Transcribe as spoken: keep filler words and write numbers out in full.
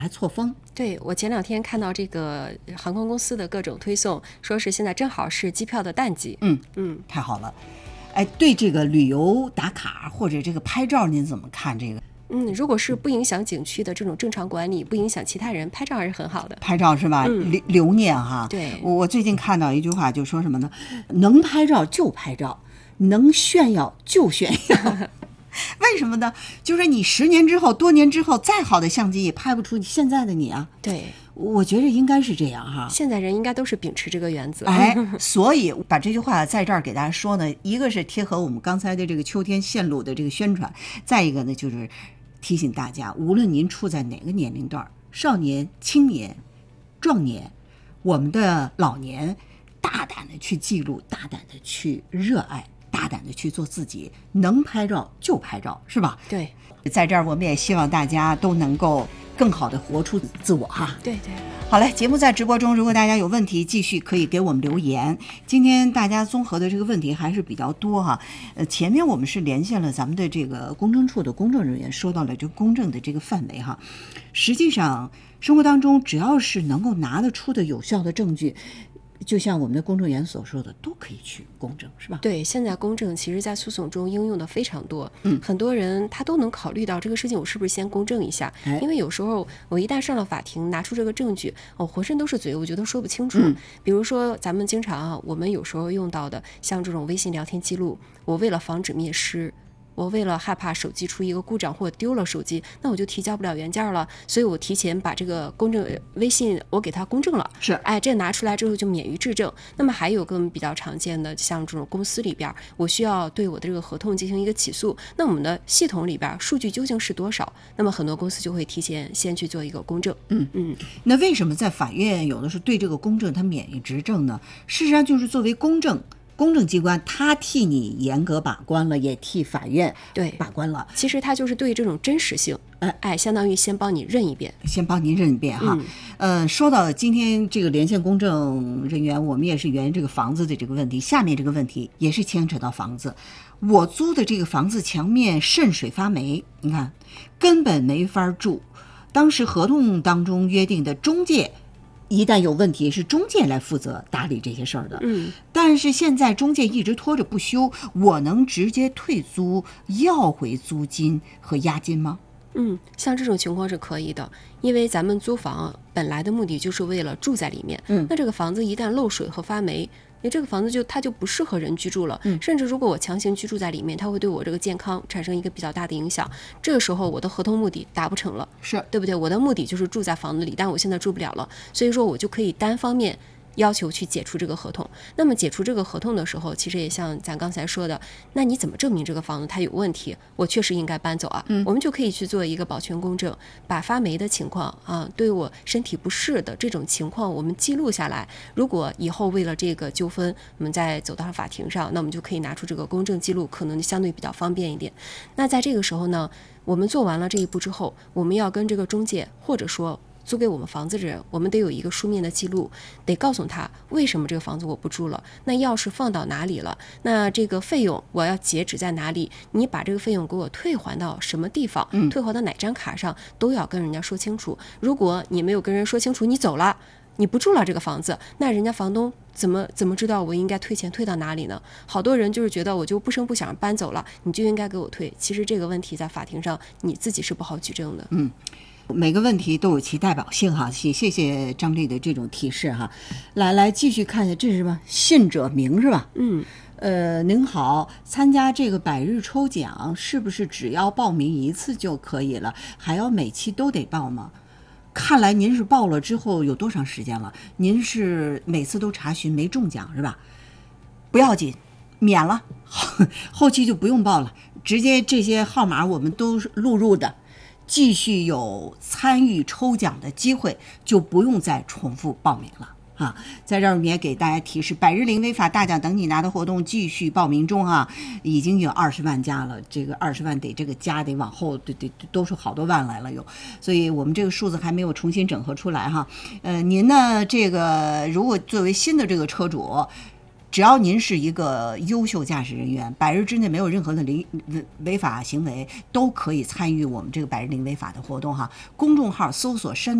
还错峰。 对，我前两天看到这个航空公司的各种推送，说是现在正好是机票的淡季。 嗯嗯， 太好了。哎，对这个旅游打卡或者这个拍照，您怎么看这个？ 嗯，如果是不影响景区的这种正常管理，不影响其他人，拍照还是很好的。 拍照是吧？ 嗯、 留留念哈。 对， 我最近看到一句话，就说什么呢？能拍照就拍照，能炫耀就炫耀。为什么呢？就是你十年之后、多年之后，再好的相机也拍不出你现在的你啊。 对， 我觉得应该是这样哈。 现在人应该都是秉持这个原则。 哎，所以把这句话在这儿给大家说呢，一个是贴合我们刚才的这个秋天线路的这个宣传，再一个呢就是提醒大家，无论您处在哪个年龄段，少年、青年、壮年，我们的老年，大胆的去记录，大胆的去热爱，大胆的去做自己，能拍照就拍照，是吧？ 对， 在这儿我们也希望大家都能够更好的活出自我哈。 对对。 好嘞，节目在直播中，如果大家有问题，继续可以给我们留言。今天大家综合的这个问题还是比较多哈。呃，前面我们是连线了咱们的这个公证处的公证人员，说到了这公证的这个范围哈。实际上，生活当中只要是能够拿得出的有效的证据，就像我们的公证员所说的，都可以去公证，是吧？ 对，现在公证其实在诉讼中应用的非常多， 嗯， 很多人他都能考虑到这个事情，我是不是先公证一下？ 哎、 因为有时候我一旦上了法庭，拿出这个证据，我浑身都是嘴，我觉得说不清楚。 嗯、 比如说咱们经常啊，我们有时候用到的，像这种微信聊天记录，我为了防止灭失。我为了害怕手机出一个故障或者丢了手机，那我就提交不了原件了，所以我提前把这个公证微信我给它公证了， 是， 哎，这拿出来之后就免于质证。那么还有个比较常见的，像这种公司里边，我需要对我的这个合同进行一个起诉，那我们的系统里边数据究竟是多少？那么很多公司就会提前先去做一个公证。 嗯嗯，那为什么在法院有的时候对这个公证它免于质证呢？事实上就是作为公证。公证机关他替你严格把关了，也替法院对把关了。 其实他就是对这种真实性，哎，相当于先帮你认一遍， 先帮您认一遍哈。嗯、呃，说到今天这个连线公证人员，我们也是源于这个房子的这个问题。下面这个问题也是牵扯到房子。我租的这个房子墙面渗水发霉，你看根本没法住。当时合同当中约定的中介。一旦有问题，是中介来负责打理这些事儿的。 嗯， 但是现在中介一直拖着不休，我能直接退租要回租金和押金吗？ 嗯，像这种情况是可以的，因为咱们租房本来的目的就是为了住在里面。 嗯， 那这个房子一旦漏水和发霉，你这个房子就它就不适合人居住了。 嗯， 甚至如果我强行居住在里面，它会对我这个健康产生一个比较大的影响。这个时候我的合同目的达不成了， 是对不对？我的目的就是住在房子里，但我现在住不了了，所以说我就可以单方面要求去解除这个合同。那么解除这个合同的时候，其实也像咱刚才说的，那你怎么证明这个房子它有问题，我确实应该搬走啊？ 嗯， 我们就可以去做一个保全公证，把发霉的情况啊，对我身体不适的这种情况我们记录下来。如果以后为了这个纠纷我们再走到法庭上，那我们就可以拿出这个公证记录，可能相对比较方便一点。那在这个时候呢，我们做完了这一步之后，我们要跟这个中介或者说租给我们房子的人，我们得有一个书面的记录，得告诉他为什么这个房子我不住了，那钥匙放到哪里了，那这个费用我要截止在哪里，你把这个费用给我退还到什么地方、嗯、退还到哪张卡上，都要跟人家说清楚。如果你没有跟人说清楚，你走了，你不住了这个房子，那人家房东怎么怎么知道我应该退钱退到哪里呢？好多人就是觉得我就不声不响搬走了，你就应该给我退。其实这个问题在法庭上你自己是不好举证的。 嗯，每个问题都有其代表性哈，谢谢谢张丽的这种提示哈。来来，继续看一下，这是什么？信者明是吧？ 嗯， 呃，您好，参加这个百日抽奖是不是只要报名一次就可以了？还要每期都得报吗？看来您是报了之后有多长时间了？您是每次都查询没中奖是吧？不要紧，免了，后期就不用报了，直接这些号码我们都录入的。继续有参与抽奖的机会，就不用再重复报名了啊！在这儿我们也给大家提示，百日零违法大奖等你拿的活动继续报名中啊，已经有二十万加了，这个二十万得这个加得往后得得都是好多万来了有，所以我们这个数字还没有重新整合出来哈。呃，您呢这个如果作为新的这个车主， 只要您是一个优秀驾驶人员，百日之内没有任何的违违法行为，都可以参与我们这个百日零违法的活动哈。公众号搜索深